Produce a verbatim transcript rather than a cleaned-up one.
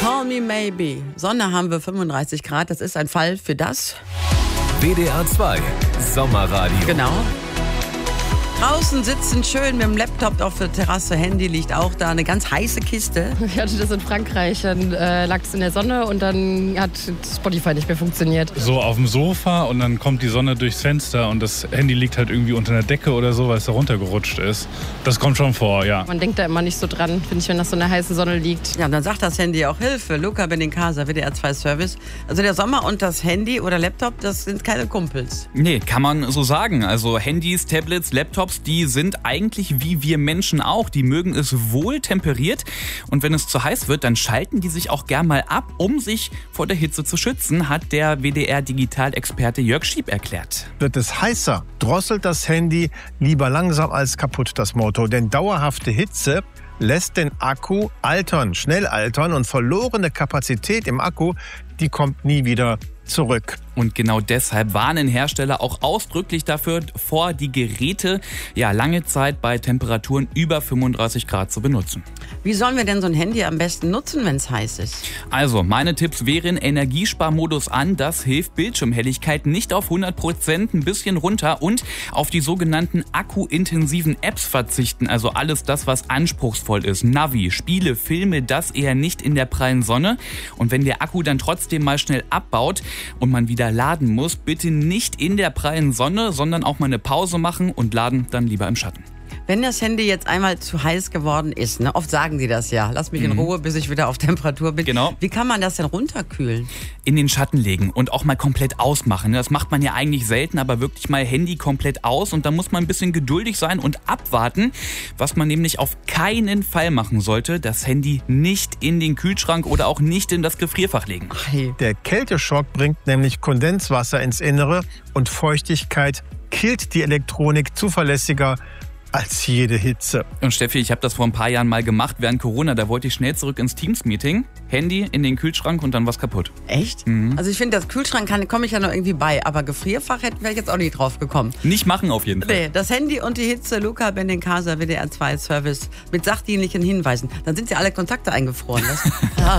Call me maybe. Sonne haben wir fünfunddreißig Grad. Das ist ein Fall für das. W D R zwei Sommerradio. Genau. Draußen sitzen schön mit dem Laptop auf der Terrasse, Handy liegt auch da, eine ganz heiße Kiste. Ich hatte das in Frankreich, dann äh, lag es in der Sonne und dann hat Spotify nicht mehr funktioniert. So auf dem Sofa und dann kommt die Sonne durchs Fenster und das Handy liegt halt irgendwie unter einer Decke oder so, weil es da runtergerutscht ist. Das kommt schon vor, ja. Man denkt da immer nicht so dran, finde ich, wenn das so in der heißen Sonne liegt. Ja, und dann sagt das Handy auch Hilfe. Luca Benincasa, W D R zwei Service. Also der Sommer und das Handy oder Laptop, das sind keine Kumpels. Nee, kann man so sagen. Also Handys, Tablets, Laptops, die sind eigentlich wie wir Menschen auch. Die mögen es wohl temperiert. Und wenn es zu heiß wird, dann schalten die sich auch gern mal ab, um sich vor der Hitze zu schützen, hat der W D R-Digitalexperte Jörg Schieb erklärt. Wird es heißer, drosselt das Handy lieber langsam als kaputt, das Motto. Denn dauerhafte Hitze lässt den Akku altern, schnell altern, und verlorene Kapazität im Akku, die kommt nie wieder zurück. Und genau deshalb warnen Hersteller auch ausdrücklich dafür vor, die Geräte ja lange Zeit bei Temperaturen über fünfunddreißig Grad zu benutzen. Wie sollen wir denn so ein Handy am besten nutzen, wenn es heiß ist? Also, meine Tipps wären: Energiesparmodus an, das hilft, Bildschirmhelligkeit nicht auf hundert Prozent, ein bisschen runter, und auf die sogenannten akkuintensiven Apps verzichten, also alles das, was anspruchsvoll ist. Navi, Spiele, Filme, das eher nicht in der prallen Sonne. Und wenn der Akku dann trotzdem mal schnell abbaut und man wieder laden muss, bitte nicht in der prallen Sonne, sondern auch mal eine Pause machen und laden dann lieber im Schatten. Wenn das Handy jetzt einmal zu heiß geworden ist, ne, oft sagen die das ja, lass mich in Ruhe, bis ich wieder auf Temperatur bin. Genau. Wie kann man das denn runterkühlen? In den Schatten legen und auch mal komplett ausmachen. Das macht man ja eigentlich selten, aber wirklich mal Handy komplett aus, und da muss man ein bisschen geduldig sein und abwarten. Was man nämlich auf keinen Fall machen sollte: das Handy nicht in den Kühlschrank oder auch nicht in das Gefrierfach legen. Hey. Der Kälteschock bringt nämlich Kondenswasser ins Innere, und Feuchtigkeit killt die Elektronik zuverlässiger als jede Hitze. Und Steffi, ich habe das vor ein paar Jahren mal gemacht während Corona. Da wollte ich schnell zurück ins Teams-Meeting, Handy in den Kühlschrank und dann war's kaputt. Echt? Mhm. Also ich finde, das Kühlschrank komme ich ja noch irgendwie bei, aber Gefrierfach wäre ich jetzt auch nicht drauf gekommen. Nicht machen auf jeden Fall. Nee, das Handy und die Hitze, Luca Benincasa, W D R zwei Service mit sachdienlichen Hinweisen. Dann sind ja alle Kontakte eingefroren. Das